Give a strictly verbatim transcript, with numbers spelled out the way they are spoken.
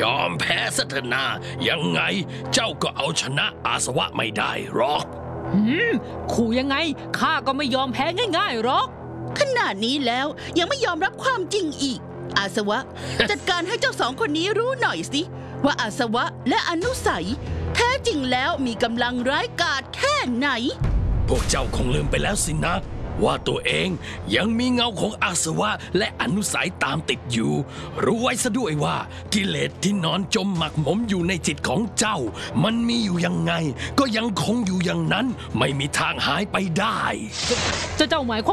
อมแพ้ซะเถอะนายังไงเจ้าก็เอาชนะอาสวะไม่ได้หรอกหืมขู่ยังไงข้าก็ไม่ยอมแพ้ง่ายๆหรอกขนาดนี้แล้วยังไม่ยอมรับความจริงอีกอาสวะ จัดการให้เจ้าสองคนนี้รู้หน่อยสิว่าอาสวะและอนุสัยแท้จริงแล้วมีกำลังร้ายกาจแค่ไหนพวกเจ้าคงลืมไปแล้วสินะว่าตัวเองยังมีเงาของอาสวะและอนุสัยตามติดอยู่รู้ไว้ซะด้วยว่ากิเลสที่นอนจมหมักหมมอยู่ในจิตของเจ้ามันมีอยู่ยังไงก็ยังคงอยู่อย่างนั้นไม่มีทางหายไปได้เจ้าเจ้าหมายความ